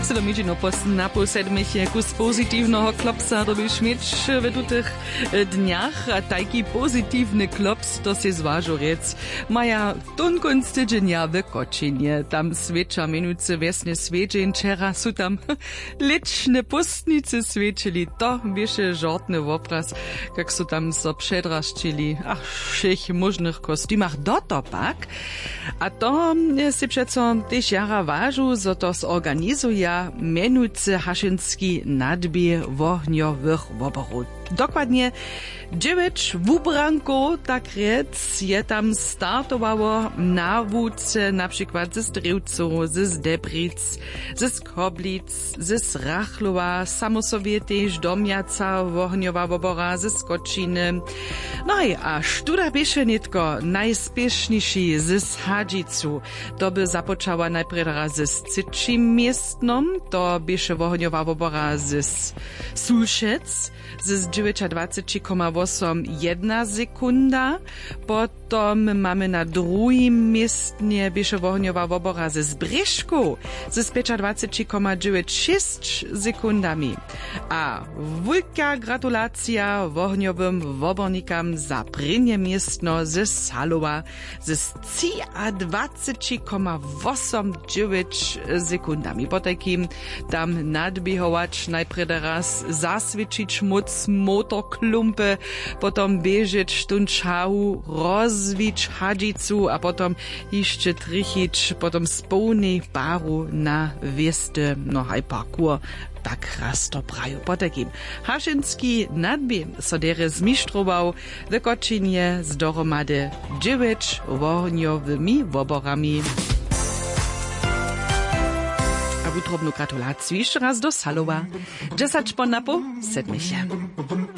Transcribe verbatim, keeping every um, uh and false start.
Silomiči no post na pol sedmich kus pozitívneho klopsa robiš mieć w tutych dniach a taki pozitívny klops to si zwažurec maja tunkunst tydzienia w Kočinie. Tam sveča minúce vesne sveđen, čera su tam lične pustnice svečili. To biše žortny obraz, kak su tam so předraščili ach, všech možnych kostymach dotopak. A to si přeco tež jara vážu, zo to zorganizuje menujúce hašinski nadbie wohniowych woborów. Dokładnie dziewięć wubranków, tak rec, je tam startowało na wódce, na przykład ze Strywców, ze Zdebric, ze Skoblic, ze Srachlowa, samosowie też Domjaca, wohniowa wobora, ze Skočiny. No i a sztuda bieše nitko najspieszniejszy ze Hadžicu. To by zapoczęła najpierw raz ze Cyčim miestnom, to bieše wohniowa wobora ze Sulšec, ze dwadzieścia dziewięć osiem jedna sekunda. Potom mamy na drugim miestnie bieše wohniowa wobora ze Zbryszku ze dwadzieścia pięć dziewięć sześć sekundami. A wielka gratulacja wohniowym wobornikam za prynje miestno ze Salowa ze dwadzieścia osiem dziewięć sekundami. Po takim tam nadbiehować najpierw raz zaswiecić moc motorklumpe, potom biežeć tunčahu, rozvić Hadžicu a potom jeszcze trichić, potom spolnej paru na wieste, no haj parkour. Tak raz to praju. Potakim hašinski nadbie sodere zmištrował w Kočinie z dohromady dziewięć wohniowymi woborami. A wutrobnu gratulaciju jeszcze raz do Salowa. dziesięć po napo, sedmisie.